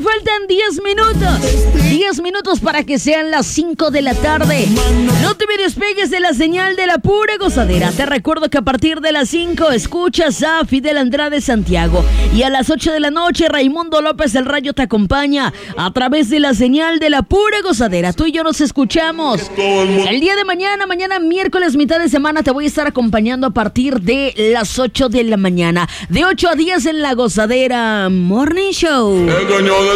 faltan 10 minutos. 10 minutos para que sean las 5 de la tarde. No te me despegues de la señal de la pura gozadera. Te recuerdo que a partir de las 5 escuchas a Fidel Andrade Santiago. Y a las 8 de la noche Raimundo López el Rayo te acompaña a través de la señal de la pura gozadera. Tú y yo nos escuchamos. El día de mañana miércoles, mitad de semana, te voy a estar acompañando a partir de las 8 de la mañana. De 8 a 10 en la Gozadera Morning Show.